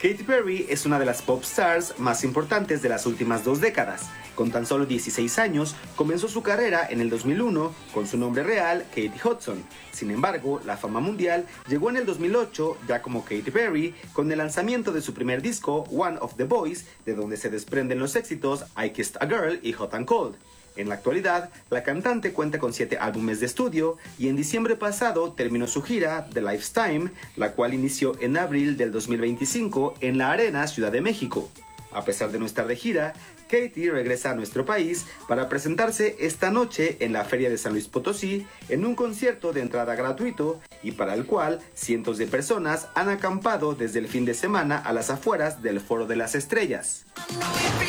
Katy Perry es una de las pop stars más importantes de las últimas 2 décadas. Con tan solo 16 años, comenzó su carrera en el 2001 con su nombre real, Katie Hudson. Sin embargo, la fama mundial llegó en el 2008 ya como Katy Perry con el lanzamiento de su primer disco, One of the Boys, de donde se desprenden los éxitos I Kissed a Girl y Hot and Cold. En la actualidad, la cantante cuenta con 7 álbumes de estudio y en diciembre pasado terminó su gira The Lifetime, la cual inició en abril del 2025 en la Arena Ciudad de México. A pesar de no estar de gira, Katy regresa a nuestro país para presentarse esta noche en la Feria de San Luis Potosí en un concierto de entrada gratuito y para el cual cientos de personas han acampado desde el fin de semana a las afueras del Foro de las Estrellas.